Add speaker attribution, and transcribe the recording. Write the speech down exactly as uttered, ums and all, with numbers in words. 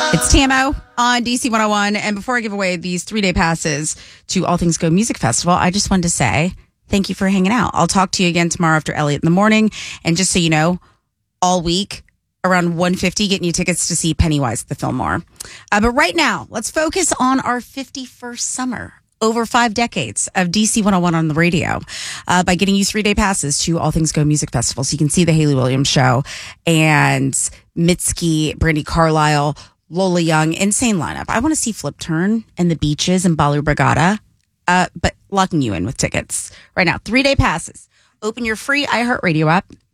Speaker 1: It's T M O on D C one oh one. And before I give away these three-day passes to All Things Go Music Festival, I just wanted to say thank you for hanging out. I'll talk to you again tomorrow after Elliot in the morning. And just so you know, all week, around one fifty, getting you tickets to see Pennywise at the Fillmore. Uh, but right now, let's focus on our fifty-first summer. Over five decades of D C one oh one on the radio uh, by getting you three-day passes to All Things Go Music Festival. So you can see the Haley Williams Show and Mitski, Brandi Carlile, Lola Young. Insane lineup. I want to see Flip Turn and the Beaches and Balu Brigada, uh, but locking you in with tickets right now. Three-day passes. Open your free iHeartRadio app.